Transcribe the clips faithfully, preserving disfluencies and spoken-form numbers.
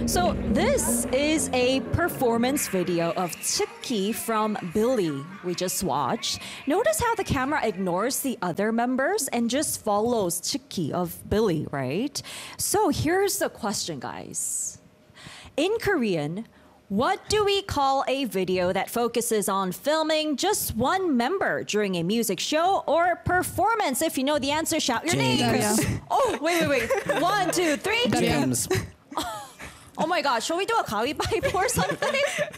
So this is a performance video of Chicky from Billy we just watched. Notice how the camera ignores the other members and just follows Chicky of Billy, right? So here's the question, guys. In Korean, what do we call a video that focuses on filming just one member during a music show or performance? If you know the answer, shout your name. James. Oh, wait, wait, wait. One, two, three. James. Oh my God, shall we do a 가위바위보 or something?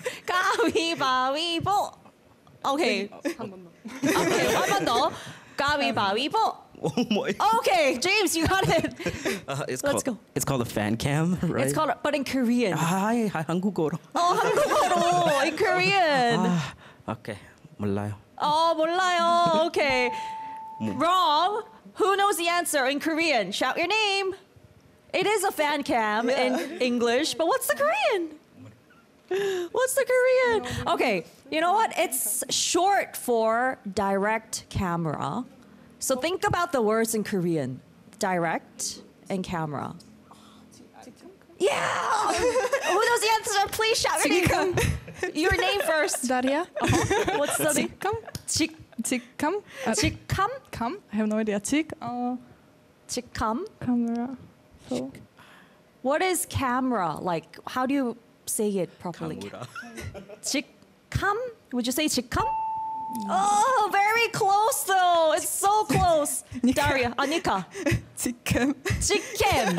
가위바위보. Okay. Okay, one 번 더. 가위바위보. Okay, James, you got it. Uh, it's Let's called, go. It's called a fan cam, right? It's called, but in Korean. Hi, hi, 한국어로. Oh, 한국어로, in Korean. 아, okay, 몰라요. Oh, 몰라요. Okay. Wrong. Who knows the answer in Korean? Shout your name. It is a fan cam in English, but what's the Korean? What's the Korean? Okay, you know what? It's short for direct camera. So think about the words in Korean. Direct and camera. Yeah! Who knows the answer? Please shout your name. Your name first. Daria. Uh-huh. What's the name? Chikam. Chik, Chikam. Uh, Chikam? Kam. I have no idea. Chik. Uh, Chikam? camera. So. What is camera? Like, how do you say it properly? 가무라. Chikam? Would you say chikam? Oh, very close though. It's so close. Daria, Anika. Chikam. Chicken.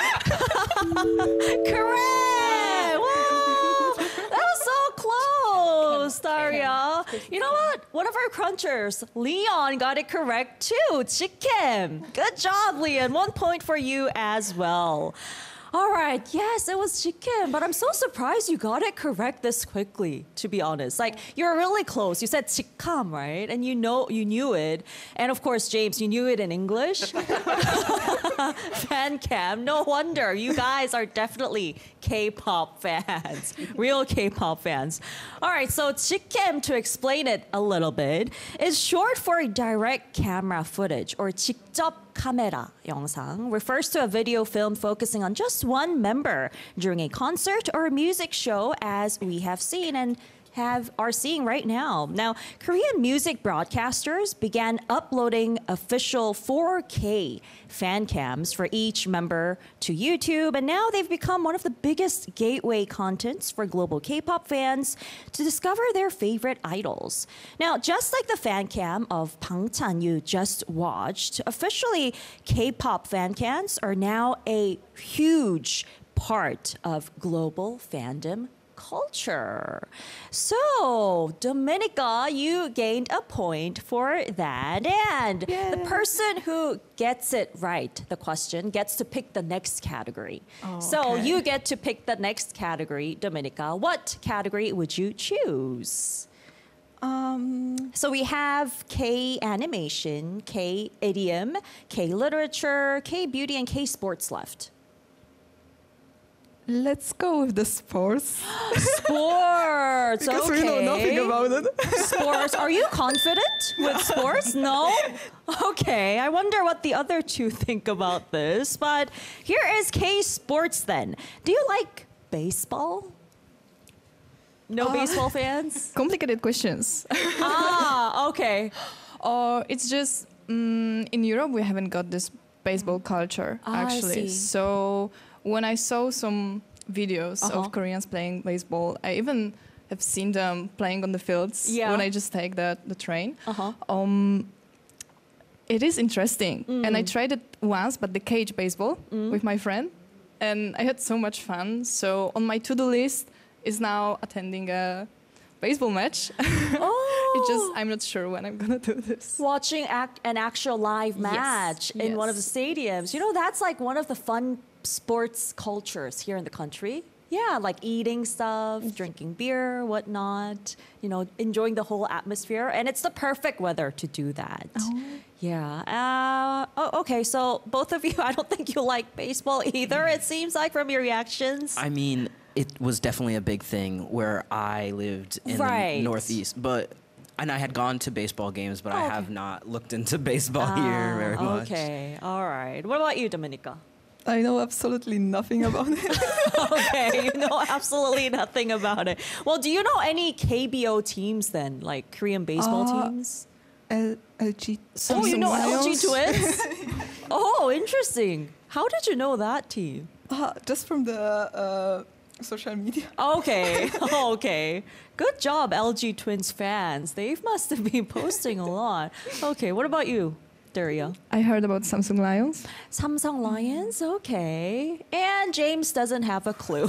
Correct. Wow. That was so close, Daria. You know what? One of our crunchers, Leon, got it correct too. Chicken. Good job, Leon. One point for you as well. All right, yes, it was chicken, but I'm so surprised you got it correct this quickly, to be honest. Like, you're really close. You said chikam, right? And you know, you knew it. And of course, James, you knew it in English. Fan cam, no wonder. You guys are definitely K-pop fans, real K-pop fans. All right, so chikem, to explain it a little bit, is short for direct camera footage, or 직접 카메라 영상, refers to a video film focusing on just one member during a concert or a music show, as we have seen and have are seeing right now. Now, Korean music broadcasters began uploading official four K fan cams for each member to YouTube, and now they've become one of the biggest gateway contents for global K-pop fans to discover their favorite idols. Now, just like the fan cam of Bangtan you just watched, officially K-pop fan cams are now a huge part of global fandom culture. So, Dominica, you gained a point for that. And Yeah. the person who gets it right, the question, gets to pick the next category. Oh, so, okay. you get to pick the next category, Dominica. What category would you choose? Um. So we have K animation, K idiom, K literature, K beauty, and K sports left. Let's go with the sports. Sports. Because okay. we know nothing about it. Sports. Are you confident with sports? No? Okay. I wonder what the other two think about this. But here is K sports then. Do you like baseball? No Uh, baseball fans? Complicated questions. Ah, okay. Or it's just mm, in Europe we haven't got this baseball culture Ah, I actually. see. So when I saw some videos Uh-huh. of Koreans playing baseball, I even have seen them playing on the fields Yeah. when I just take the the train. Uh-huh. Um, it is interesting, and Mm. I tried it once, but the cage baseball with my friend, and I had so much fun. So on my to-do list is now attending a baseball match. Oh. It just I'm not sure when I'm gonna do this. Watching act, an actual live Yes, match in one of the yes. stadiums. You know, that's like one of the fun sports cultures here in the country. Yeah, like eating stuff, drinking beer, whatnot, you know, enjoying the whole atmosphere. And it's the perfect weather to do that. Yeah. Uh, oh, okay, so both of you, I don't think you like baseball either, it seems like, from your reactions. I mean, it was definitely a big thing where I lived in Right. the Northeast, but and I had gone to baseball games, but Oh, I okay. have not looked into baseball here very Ah, much. okay, all right. What about you, Dominica? I know absolutely nothing about it. Okay, you know absolutely nothing about it. Well, do you know any K B O teams then, like Korean baseball Uh, teams? L- LG. Oh, you know L G Lions? Twins? Oh, interesting. How did you know that team? Uh, just from the uh, social media. Okay, okay. Good job, L G Twins fans. They must have been posting a lot. Okay, what about you, Daria? I heard about Samsung Lions. Samsung Lions, okay. And James doesn't have a clue.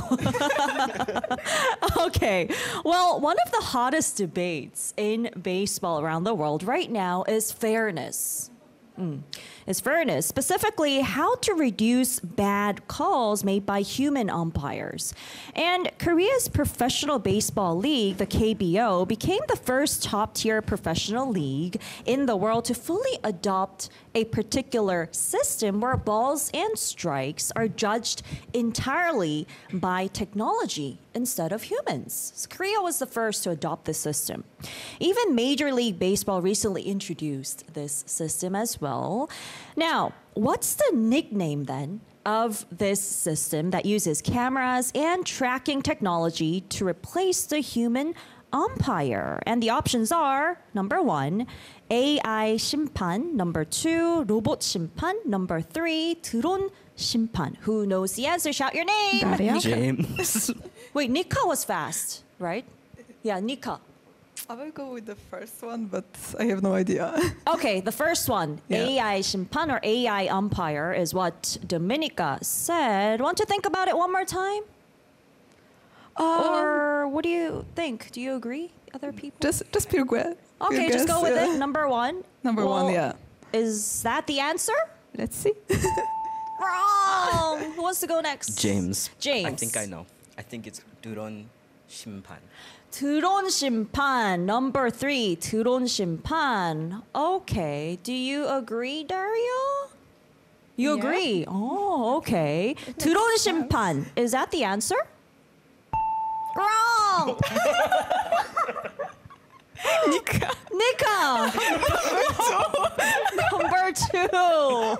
Okay. Well, one of the hottest debates in baseball around the world right now is fairness. Mm. Is fairness, specifically how to reduce bad calls made by human umpires. And Korea's professional baseball league, the K B O, became the first top-tier professional league in the world to fully adopt a particular system where balls and strikes are judged entirely by technology instead of humans. So Korea was the first to adopt this system. Even Major League Baseball recently introduced this system as well. Now, what's the nickname then of this system that uses cameras and tracking technology to replace the human umpire? And the options are number one, A I 심판, number two, 로봇 심판, number three, 드론 심판. Who knows the answer? Shout your name. Daria? James. Wait, Nika was fast, right? Yeah, Nika. I will go with the first one, but I have no idea. Okay, the first one, Yeah. A I 심판 or A I umpire is what Dominica said. Want to think about it one more time? Or what do you think? Do you agree, other people? just, just pure guess. Okay, just go with it. Number one. Number one, Well, yeah. Is that the answer? Let's see. Wrong. Who wants to go next? James. James. I think I know. I think it's 드론 심판. 드론 심판. Number three, 드론 심판. Okay. Do you agree, Dario? You Yeah. agree? Oh, okay. 드론 심판. Is that the answer? Wrong. Nika. Nika. Number two.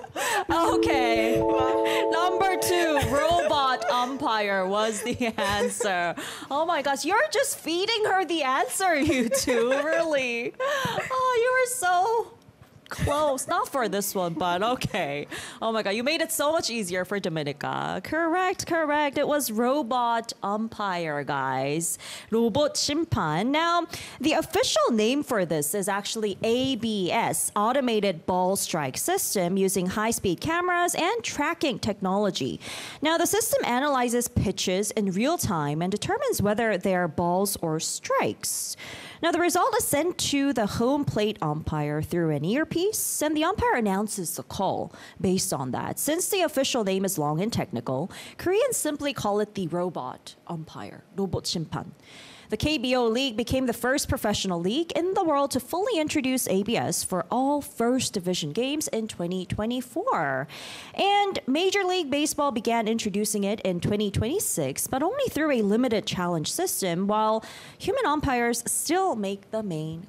Okay. Number two, robot umpire was the answer. Oh my gosh, you're just feeding her the answer, you two, really. Oh, you were so close. Not for this one, but okay. Oh my god, you made it so much easier for Dominica. Correct, correct. It was robot umpire, guys. Robot 심판. Now, the official name for this is actually A B S, Automated Ball Strike System, using high-speed cameras and tracking technology. Now, the system analyzes pitches in real time and determines whether they're balls or strikes. Now, the result is sent to the home plate umpire through an earpiece, and the umpire announces the call based on that. Since the official name is long and technical, Koreans simply call it the robot umpire, robot 심판. The K B O League became the first professional league in the world to fully introduce A B S for all First Division games in twenty twenty-four. And Major League Baseball began introducing it in twenty twenty-six, but only through a limited challenge system, while human umpires still make the main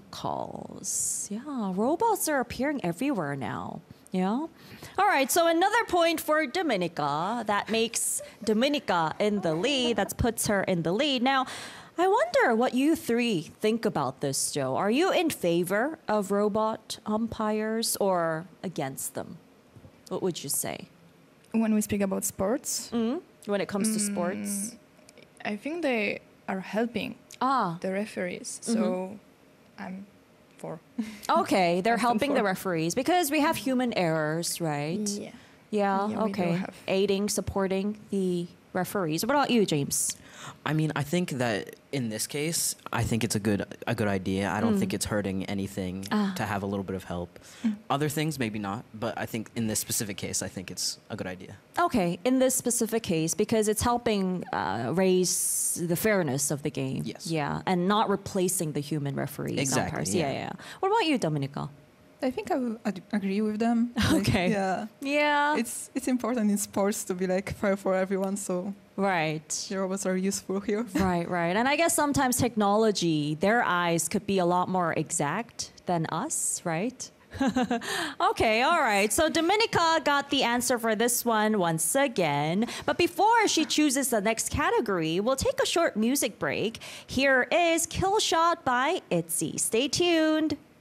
calls. Yeah, robots are appearing everywhere now. Yeah. All right. So another point for Dominica. That makes Dominica in the lead. That puts her in the lead. Now, I wonder what you three think about this, Joe. Are you in favor of robot umpires or against them? What would you say When we speak about sports, mm? when it comes to sports? I think they are helping Ah, the referees. So I'm for. okay. They're Often helping for- the referees because we have human errors, right? Yeah. Yeah, Yeah, we do okay. have. Aiding, supporting the referees. What about you, James? I mean, I think that in this case, I think it's a good a good idea. I don't think it's hurting anything Ah. to have a little bit of help. Other things, maybe not. But I think in this specific case, I think it's a good idea. Okay, in this specific case, because it's helping uh, raise the fairness of the game. Yes. Yeah, and not replacing the human referees. Exactly, umpires. Yeah, yeah. yeah. What about you, Dominica? I think I will ad- agree with them. Like, Okay. Yeah. Yeah. It's it's important in sports to be like fair for everyone, so right. the robots are useful here. Right, right. And I guess sometimes technology, their eyes could be a lot more exact than us, right? Okay, all right. So Dominica got the answer for this one once again. But before she chooses the next category, we'll take a short music break. Here is Kill Shot by ITZY. Stay tuned.